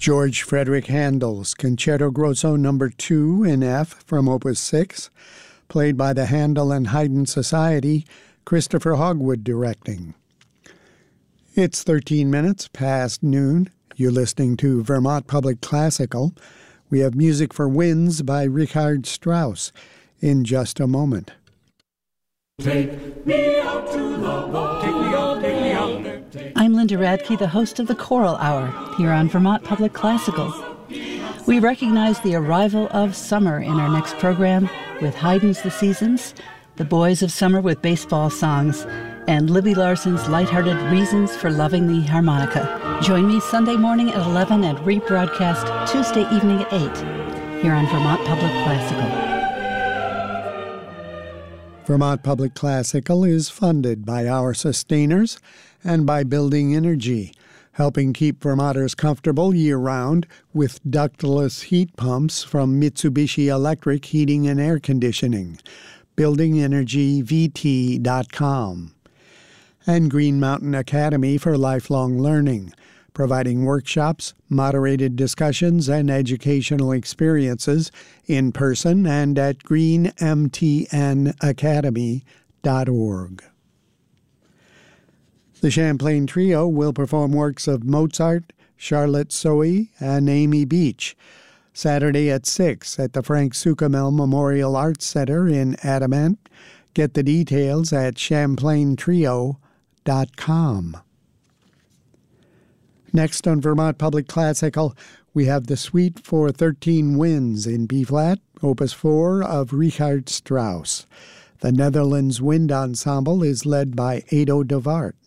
George Frederick Handel's Concerto Grosso No. 2 in F from Opus 6, played by the Handel and Haydn Society, Christopher Hogwood directing. It's 13 minutes past noon. You're listening to Vermont Public Classical. We have Music for Winds by Richard Strauss in just a moment. Take me out to the ball. Take me out, take me out. I'm Linda Radke, the host of the Choral Hour here on Vermont Public Classical. We recognize the arrival of summer in our next program with Haydn's The Seasons, The Boys of Summer with Baseball Songs, and Libby Larson's lighthearted Reasons for Loving the Harmonica. Join me Sunday morning at 11 and rebroadcast Tuesday evening at 8 here on Vermont Public Classical. Vermont Public Classical is funded by our sustainers and by Building Energy, helping keep Vermonters comfortable year-round with ductless heat pumps from Mitsubishi Electric Heating and Air Conditioning. BuildingEnergyVT.com. And Green Mountain Academy for Lifelong Learning, providing workshops, moderated discussions, and educational experiences in person and at greenmtnacademy.org. The Champlain Trio will perform works of Mozart, Charlotte Sohi, and Amy Beach, Saturday at 6 at the Frank Sukamel Memorial Arts Center in Adamant. Get the details at champlaintrio.com. Next on Vermont Public Classical, we have the Suite for 13 Winds in B-flat, Opus 4 of Richard Strauss. The Netherlands Wind Ensemble is led by Edo de Waard.